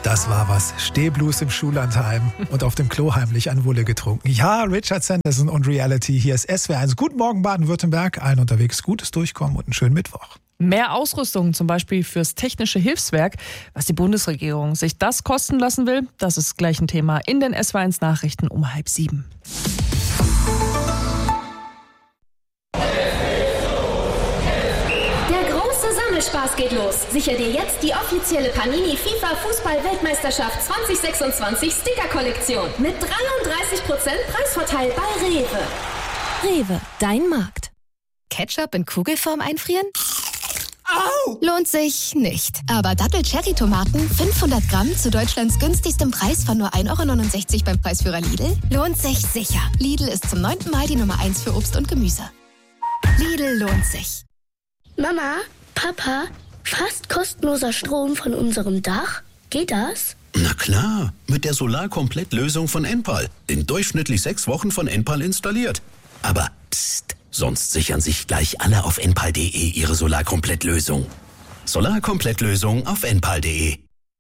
Das war was. Stehblues im Schullandheim und auf dem Klo heimlich an Wulle getrunken. Ja, Richard Sanderson und Reality. Hier ist SWR1. Guten Morgen Baden-Württemberg. Allen unterwegs gutes Durchkommen und einen schönen Mittwoch. Mehr Ausrüstung, zum Beispiel fürs Technische Hilfswerk. Was die Bundesregierung sich das kosten lassen will, das ist gleich ein Thema in den SWR1 Nachrichten um 6:30. Spaß geht los. Sichere dir jetzt die offizielle Panini FIFA Fußball-Weltmeisterschaft 2026 Sticker-Kollektion mit 33% Preisvorteil bei Rewe. Rewe, dein Markt. Ketchup in Kugelform einfrieren? Au! Lohnt sich nicht. Aber Dattel-Cherry-Tomaten 500 Gramm zu Deutschlands günstigstem Preis von nur 1,69 € beim Preisführer Lidl? Lohnt sich sicher. Lidl ist zum 9. Mal die Nummer 1 für Obst und Gemüse. Lidl lohnt sich. Mama, Papa, fast kostenloser Strom von unserem Dach? Geht das? Na klar, mit der Solarkomplett-Lösung von Enpal. In durchschnittlich 6 Wochen von Enpal installiert. Aber psst, sonst sichern sich gleich alle auf enpal.de ihre Solarkomplett-Lösung. Solarkomplett-Lösung auf enpal.de.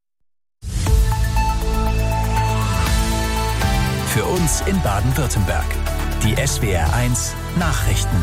Für uns in Baden-Württemberg. Die SWR1 Nachrichten.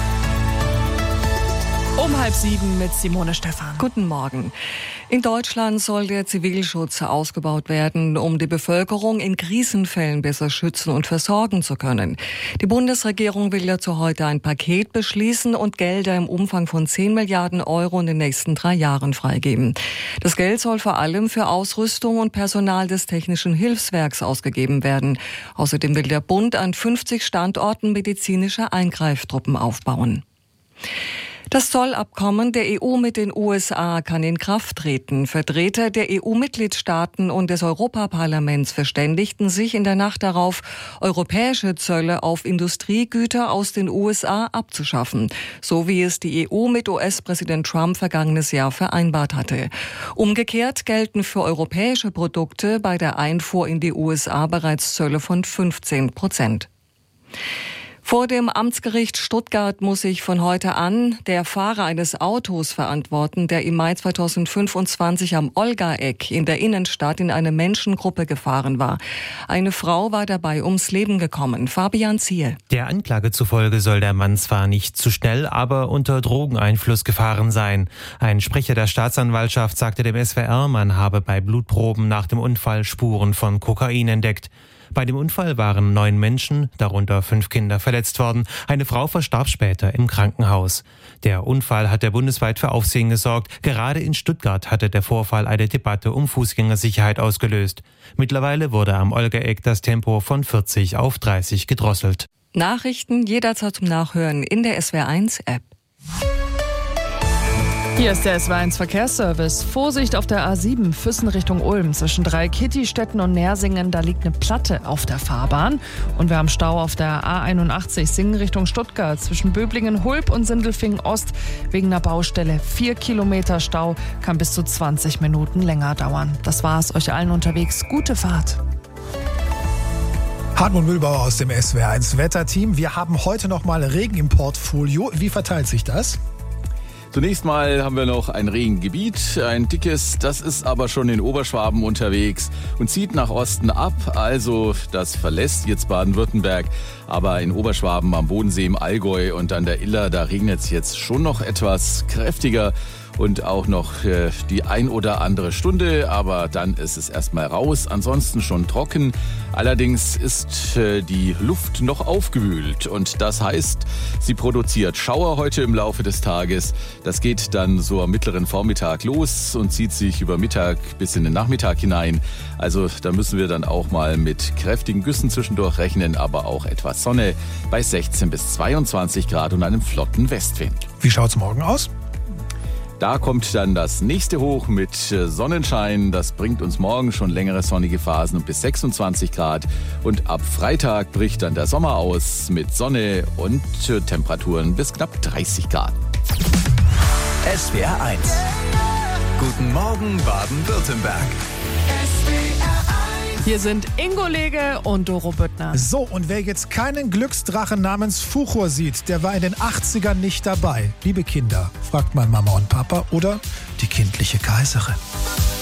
Um 6:30 mit Simone Stephan. Guten Morgen. In Deutschland soll der Zivilschutz ausgebaut werden, um die Bevölkerung in Krisenfällen besser schützen und versorgen zu können. Die Bundesregierung will dazu heute ein Paket beschließen und Gelder im Umfang von 10 Milliarden € in den nächsten 3 Jahren freigeben. Das Geld soll vor allem für Ausrüstung und Personal des Technischen Hilfswerks ausgegeben werden. Außerdem will der Bund an 50 Standorten medizinische Eingreiftruppen aufbauen. Das Zollabkommen der EU mit den USA kann in Kraft treten. Vertreter der EU-Mitgliedstaaten und des Europaparlaments verständigten sich in der Nacht darauf, europäische Zölle auf Industriegüter aus den USA abzuschaffen, so wie es die EU mit US-Präsident Trump vergangenes Jahr vereinbart hatte. Umgekehrt gelten für europäische Produkte bei der Einfuhr in die USA bereits Zölle von 15%. Vor dem Amtsgericht Stuttgart muss sich von heute an der Fahrer eines Autos verantworten, der im Mai 2025 am Olga-Eck in der Innenstadt in eine Menschengruppe gefahren war. Eine Frau war dabei ums Leben gekommen. Fabian Ziel. Der Anklage zufolge soll der Mann zwar nicht zu schnell, aber unter Drogeneinfluss gefahren sein. Ein Sprecher der Staatsanwaltschaft sagte dem SWR, man habe bei Blutproben nach dem Unfall Spuren von Kokain entdeckt. Bei dem Unfall waren 9 Menschen, darunter 5 Kinder, verletzt worden. Eine Frau verstarb später im Krankenhaus. Der Unfall hatte bundesweit für Aufsehen gesorgt. Gerade in Stuttgart hatte der Vorfall eine Debatte um Fußgängersicherheit ausgelöst. Mittlerweile wurde am Olga-Eck das Tempo von 40 auf 30 gedrosselt. Nachrichten jederzeit zum Nachhören in der SWR1-App. Hier ist der SWR1 Verkehrsservice. Vorsicht auf der A7 Füssen Richtung Ulm. Zwischen Dreikitti-Städten und Nersingen, da liegt eine Platte auf der Fahrbahn. Und wir haben Stau auf der A81 Singen Richtung Stuttgart. Zwischen Böblingen, Hulb und Sindelfingen Ost wegen einer Baustelle. 4 Kilometer Stau, kann bis zu 20 Minuten länger dauern. Das war's. Euch allen unterwegs. Gute Fahrt. Hartmut Mühlbauer aus dem SWR1 Wetterteam. Wir haben heute noch mal Regen im Portfolio. Wie verteilt sich das? Zunächst mal haben wir noch ein Regengebiet, ein dickes, das ist aber schon in Oberschwaben unterwegs und zieht nach Osten ab, also das verlässt jetzt Baden-Württemberg, aber in Oberschwaben, am Bodensee, im Allgäu und an der Iller, da regnet es jetzt schon noch etwas kräftiger und auch noch die ein oder andere Stunde, aber dann ist es erstmal raus, ansonsten schon trocken. Allerdings ist die Luft noch aufgewühlt und das heißt, sie produziert Schauer heute im Laufe des Tages. Das geht dann so am mittleren Vormittag los und zieht sich über Mittag bis in den Nachmittag hinein. Also da müssen wir dann auch mal mit kräftigen Güssen zwischendurch rechnen, aber auch etwas Sonne bei 16 bis 22 Grad und einem flotten Westwind. Wie schaut's morgen aus? Da kommt dann das nächste Hoch mit Sonnenschein. Das bringt uns morgen schon längere sonnige Phasen und bis 26 Grad. Und ab Freitag bricht dann der Sommer aus mit Sonne und Temperaturen bis knapp 30 Grad. SWR1. Guten Morgen Baden-Württemberg. Hier sind Ingo Lege und Doro Büttner. So, und wer jetzt keinen Glücksdrachen namens Fuchur sieht, der war in den 80ern nicht dabei. Liebe Kinder, fragt mal Mama und Papa oder die kindliche Kaiserin.